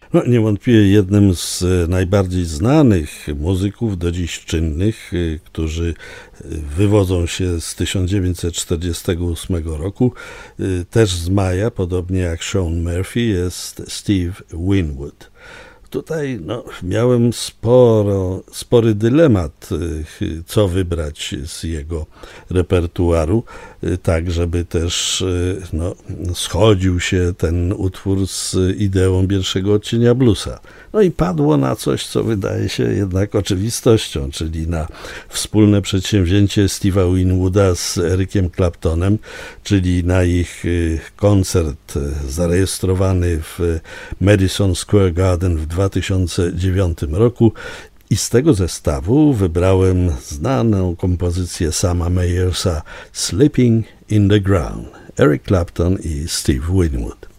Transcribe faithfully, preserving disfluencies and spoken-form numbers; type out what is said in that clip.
No, niewątpliwie jednym z najbardziej znanych muzyków do dziś czynnych, którzy wywodzą się z tysiąc dziewięćset czterdziestego ósmego roku, też z maja, podobnie jak Shawn Murphy, jest Steve Winwood. Tutaj no, miałem sporo, spory dylemat, co wybrać z jego repertuaru, tak żeby też no, schodził się ten utwór z ideą pierwszego odcienia bluesa. No i padło na coś, co wydaje się jednak oczywistością, czyli na wspólne przedsięwzięcie Steve'a Winwooda z Ericiem Claptonem, czyli na ich koncert zarejestrowany w Madison Square Garden w dwa tysiące dziewiątym roku. I z tego zestawu wybrałem znaną kompozycję Sama Mayersa Sleeping in the Ground. Eric Clapton i Steve Winwood.